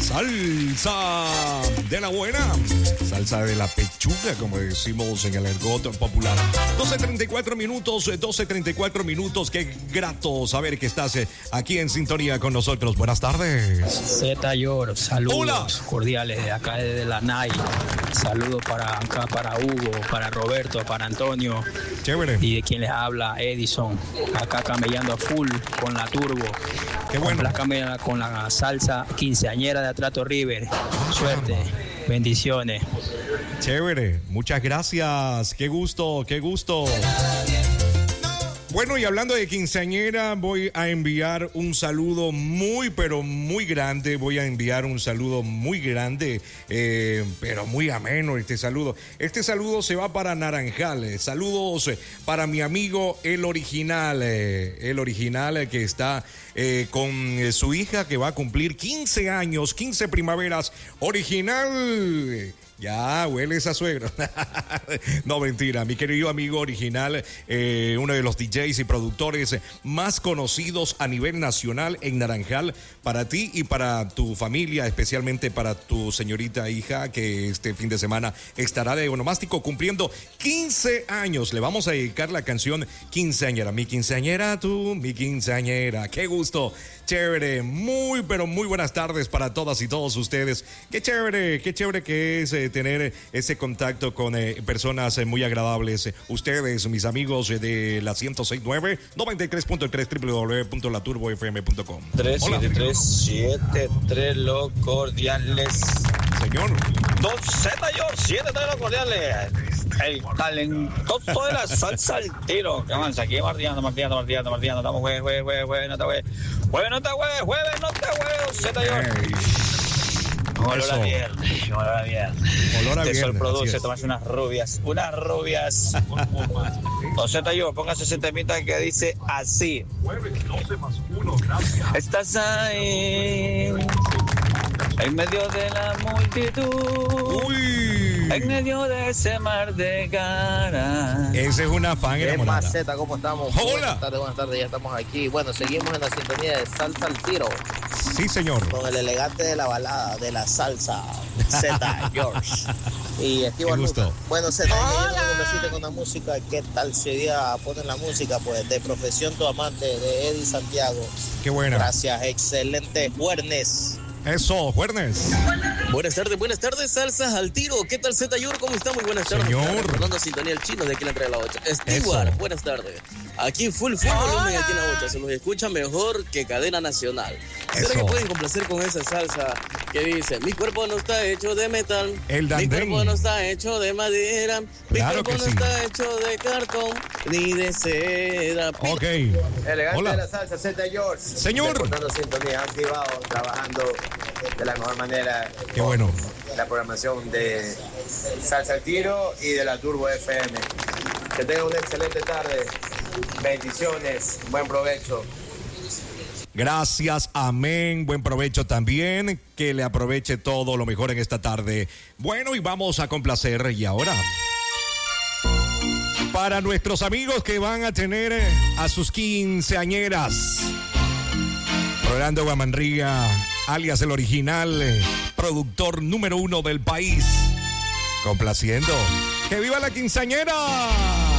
Salsa de la buena, salsa de la pechuga, como decimos en el argot popular. 12:34 minutos. Qué grato saber que estás aquí en sintonía con nosotros. Buenas tardes. Zeta Yor, saludos. Hola. Cordiales de acá desde la NAI. Saludos para acá, para Hugo, para Roberto, para Antonio. Chévere. Y de quien les habla, Edison. Acá camellando a full con la turbo. Qué bueno. Con la salsa quinceañera de Atrato River. Suerte, bendiciones. Chévere, muchas gracias. Qué gusto. Bueno, y hablando de quinceañera, voy a enviar un saludo muy, pero muy grande. Voy a enviar un saludo muy grande, pero muy ameno este saludo. Este saludo se va para Naranjal. Saludos para mi amigo El Original. El Original que está con su hija que va a cumplir 15 años, 15 primaveras. Original. Ya huele esa suegra. No, mentira. Mi querido amigo Original, uno de los DJs y productores más conocidos a nivel nacional en Naranjal, para ti y para tu familia, especialmente para tu señorita hija, que este fin de semana estará de onomástico cumpliendo 15 años. Le vamos a dedicar la canción Quinceañera. Mi quinceañera, tú, mi quinceañera. Qué gusto. Chévere. Muy, pero muy buenas tardes para todas y todos ustedes. Qué chévere que es tener ese contacto con personas muy agradables. Ustedes, mis amigos de la 106.9, 93.3, www.laturbofm.com. 37373 los cordiales. Señor. Don Zeta Yor, 73 los cordiales. El talentoso de la salsa al tiro. Que avanza aquí, martillando. Estamos jueves, no te jueves, Zeta Yor. Olor a viernes. Olor a Sol viernes, produce, tomas unas rubias. Don Zeta Yor, póngase ese temita que dice así. Estás ahí, en medio de la multitud. Uy. En medio de ese mar de cara. Ese es una fan enamorada. Zeta, ¿cómo estamos? Hola. Buenas tardes, ya estamos aquí. Bueno, seguimos en la sintonía de Salsa al Tiro. Sí, señor. Con el elegante de la balada, de la salsa, Zeta George. Y Estíbal gusto. Lucas. Bueno, Zeta, un con la música. ¿Qué tal si hoy día ponen la música? Pues de Profesión Tu Amante, de Eddie Santiago. Qué buena. Gracias, excelente. Juernes. Eso, Juernes. Buenas tardes, Salsas al Tiro. ¿Qué tal, Zeta Yor? ¿Cómo está? Muy buenas tardes. Señor. Recordando sintonía el chino de aquí en la entrega de la 8. Stewart, Eso. buenas tardes. Aquí full volumen aquí en la 8. Se los escucha mejor que cadena nacional. ¿Será Eso. que pueden complacer con esa salsa que dice: mi cuerpo no está hecho de metal, El mi dandén. cuerpo no está hecho de madera, Claro mi cuerpo que no sí. está hecho de cartón ni de seda. Ok. Elegante Hola. de la salsa, Zeta George. Señor. Reportando sintonía, activado, trabajando de la mejor manera. Qué bueno. La programación de Salsa al Tiro y de la Turbo FM. Que tengan una excelente tarde. Bendiciones. Buen provecho. Gracias, amén. Buen provecho también. Que le aproveche todo lo mejor en esta tarde. Bueno, y vamos a complacer. Y ahora, para nuestros amigos que van a tener a sus quinceañeras, Rolando Guamanriga, alias El Original, productor número 1 del país, complaciendo. ¡Que viva la quinceañera!